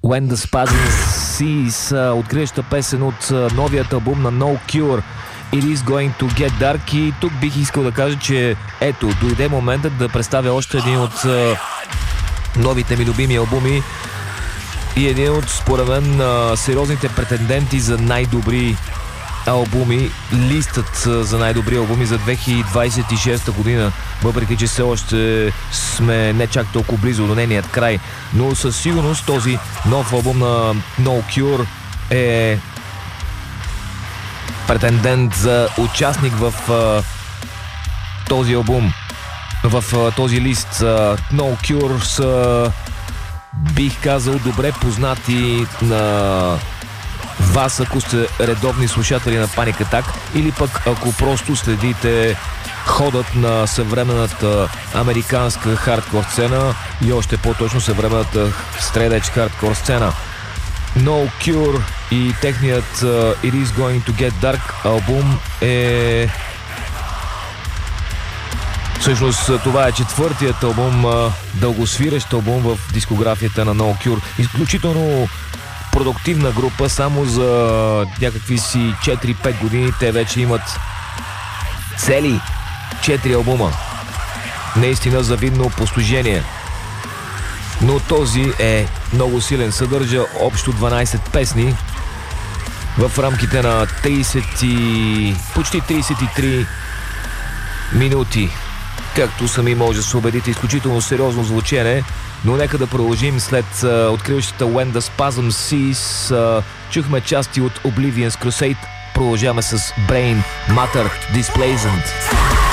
When the Spasm Cease, откриваща песен от новият албум на No Cure, It is going to get dark. И тук бих искал да кажа, че ето, дойде моментът да представя още един от новите ми любими албуми и един от, според мен, сериозните претенденти за най-добри албуми, листът за най-добри албуми за 2026 година, въпреки че все още сме не чак толкова близо до нейният край, но със сигурност този нов албум на No Cure е претендент за участник в този албум, в този лист. No Cure са, бих казал, добре познати на вас, ако сте редовни слушатели на Panic Attack, или пък ако просто следите ходът на съвременната американска хардкор сцена и още по-точно съвременната straight edge хардкор сцена. No Cure и техният It is going to get dark албум е... Всъщност това е четвъртият албум, дългосвирещ албум в дискографията на No Cure. Изключително продуктивна група, само за някакви си 4-5 години те вече имат цели 4 албума. Наистина завидно постижение. Но този е много силен. Съдържа общо 12 песни в рамките на 30 почти 33 минути. Както сами може да се убедите, изключително сериозно звучене. Но нека да продължим след откриващата When the Spasm Cease. Чухме части от Oblivion's Crusade. Продължаваме с Brain Matter Displacement.